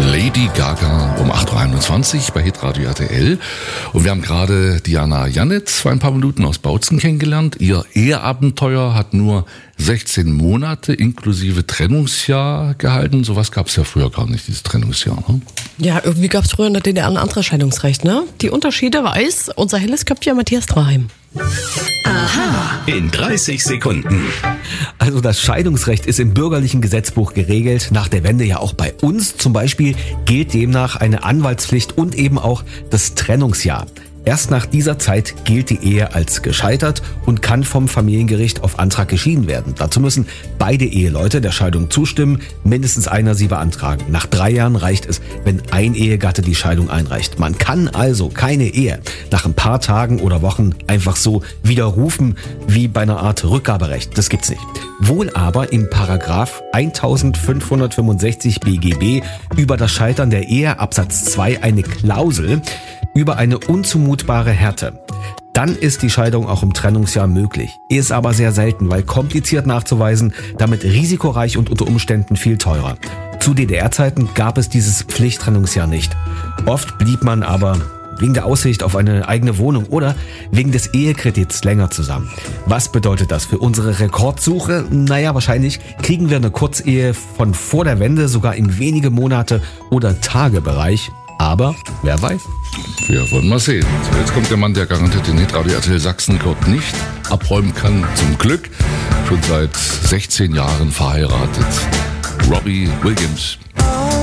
Lady Gaga um 8.21 Uhr bei Hitradio RTL. Und wir haben gerade Diana Janitz vor ein paar Minuten aus Bautzen kennengelernt. Ihr Eheabenteuer hat nur 16 Monate inklusive Trennungsjahr gehalten. Sowas gab es ja früher gar nicht, dieses Trennungsjahr. Ne? Ja, irgendwie gab es früher in der DDR ein anderes Scheidungsrecht. Ne? Die Unterschiede weiß unser helles Köpfchen Matthias Draheim. Aha. In 30 Sekunden. Also das Scheidungsrecht ist im bürgerlichen Gesetzbuch geregelt, nach der Wende ja auch bei uns. Zum Beispiel gilt demnach eine Anwaltspflicht und eben auch das Trennungsjahr. Erst nach dieser Zeit gilt die Ehe als gescheitert und kann vom Familiengericht auf Antrag geschieden werden. Dazu müssen beide Eheleute der Scheidung zustimmen, mindestens einer sie beantragen. Nach 3 Jahren reicht es, wenn ein Ehegatte die Scheidung einreicht. Man kann also keine Ehe nach ein paar Tagen oder Wochen einfach so widerrufen wie bei einer Art Rückgaberecht. Das gibt's nicht. Wohl aber im Paragraph 1565 BGB über das Scheitern der Ehe Absatz 2 eine Klausel über eine unzumutbare Härte. Dann ist die Scheidung auch im Trennungsjahr möglich. Ist aber sehr selten, weil kompliziert nachzuweisen, damit risikoreich und unter Umständen viel teurer. Zu DDR-Zeiten gab es dieses Pflichttrennungsjahr nicht. Oft blieb man aber wegen der Aussicht auf eine eigene Wohnung oder wegen des Ehekredits länger zusammen. Was bedeutet das für unsere Rekordsuche? Naja, wahrscheinlich kriegen wir eine Kurzehe von vor der Wende sogar im wenige Monate oder Tage-Bereich. Aber wer weiß. Wir wollen mal sehen. So, jetzt kommt der Mann, der garantiert den Hitradio RTL Sachsen-Code nicht abräumen kann. Zum Glück schon seit 16 Jahren verheiratet. Robbie Williams.